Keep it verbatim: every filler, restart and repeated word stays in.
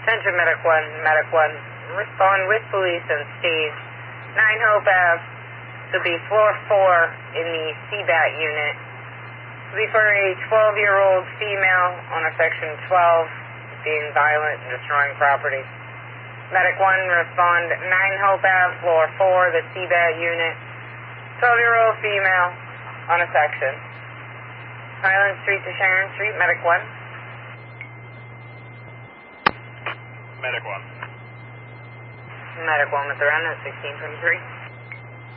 Attention Medic one, Medic one. Respond with police on stage. nine Hope Ave. This will be floor four in the C BAT unit. This will be for a twelve-year-old female on a section twelve, being violent and destroying property. Medic one, respond nine Hope Ave, floor four, the C BAT unit. twelve-year-old female on a section. Highland Street to Sharon Street, Medic one. Medic one. Medic one with the run at sixteen twenty-three.